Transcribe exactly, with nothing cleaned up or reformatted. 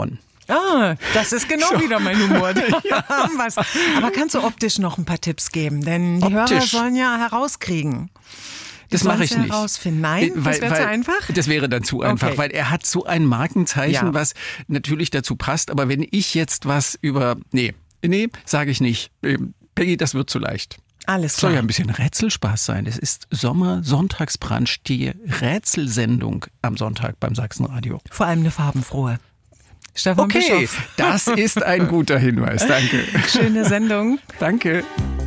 Einhorn. Ah, das ist genau So. wieder mein Humor. Ja. Was. Aber kannst du optisch noch ein paar Tipps geben? Denn die Optisch? Hörer sollen ja herauskriegen. Die Das mache ich sollen's nicht. Herausfinden. Nein, Weil, das wäre weil, zu einfach? Das wäre dann zu einfach, Okay. weil er hat so ein Markenzeichen, Ja. was natürlich dazu passt. Aber wenn ich jetzt was über... Nee, nee, sage ich nicht. Ähm, Peggy, das wird zu leicht. Alles Soll klar. ja ein bisschen Rätselspaß sein. Es ist Sommer-Sonntagsbrunch, die Rätselsendung am Sonntag beim Sachsenradio. Vor allem eine farbenfrohe. Stefan Okay, Bischoff. das ist ein guter Hinweis. Danke. Schöne Sendung. Danke.